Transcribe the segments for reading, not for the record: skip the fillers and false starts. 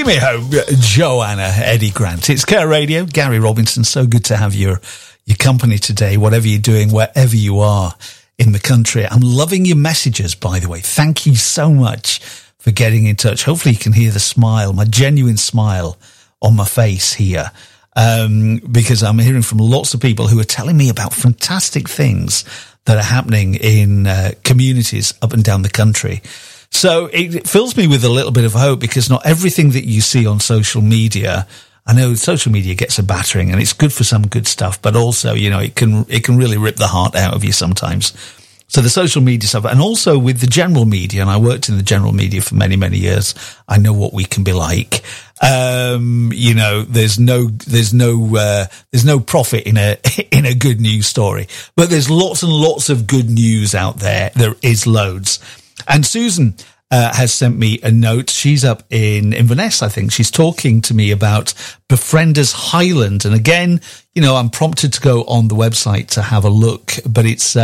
Give me a home, Joanna Eddie Grant. It's Care Radio, Gary Robinson. So good to have your company today, whatever you're doing, wherever you are in the country. I'm loving your messages, by the way. Thank you so much for getting in touch. Hopefully you can hear the smile, my genuine smile on my face here, because I'm hearing from lots of people who are telling me about fantastic things that are happening in communities up and down the country. So it fills me with a little bit of hope, because not everything that you see on social media, I know social media gets a battering and it's good for some good stuff, but also, you know, it can really rip the heart out of you sometimes. So the social media stuff, and also with the general media, and I worked in the general media for many, many years. I know what we can be like. You know, there's no profit in a good news story, but there's lots and lots of good news out there. There is loads. And Susan has sent me a note. She's up in Inverness, I think. She's talking to me about Befrienders Highland. And again, you know, I'm prompted to go on the website to have a look, but it's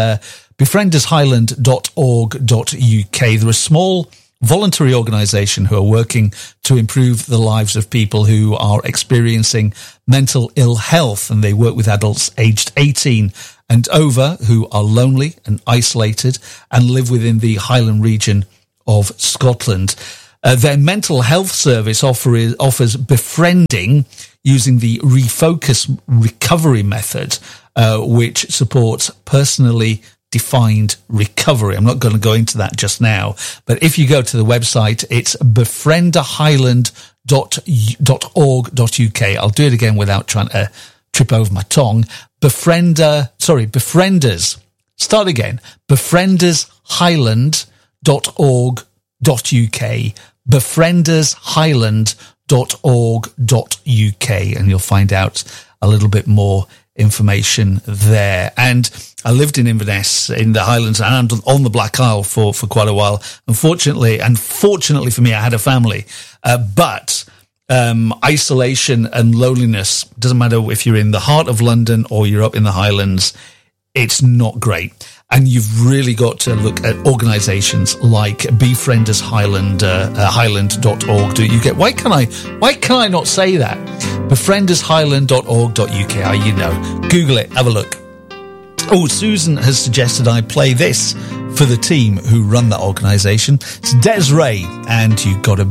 befriendershighland.org.uk. They're a small voluntary organisation who are working to improve the lives of people who are experiencing mental ill health, and they work with adults aged 18 and over who are lonely and isolated and live within the Highland region of Scotland. Their mental health service offers befriending using the Refocus recovery method, which supports personally defined recovery. I'm not going to go into that just now, but if you go to the website, it's befrienderhighland.org.uk. I'll do it again without trying to trip over my tongue. Befrienders. Start again. Befriendershighland.org.uk. Befriendershighland.org.uk, and you'll find out a little bit more information there. And I lived in Inverness in the Highlands and on the Black Isle for quite a while. Fortunately for me, I had a family. But isolation and loneliness, doesn't matter if you're in the heart of London or you're up in the Highlands, it's not great. And you've really got to look at organisations like Befrienders Highland, highland.org.uk. Why can I not say that? Befriendershighland.org.uk. You know, Google it, have a look. Oh, Susan has suggested I play this for the team who run that organisation. It's Des'ree, and You've Got to